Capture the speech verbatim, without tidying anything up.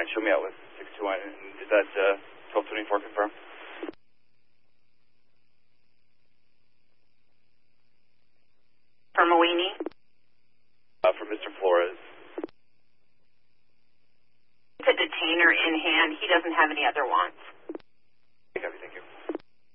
show me out with six two one. Is that uh, twelve twenty-four confirmed? For Moini? Uh, for Mister Flores. It's a detainer in hand. He doesn't have any other wants. Thank you.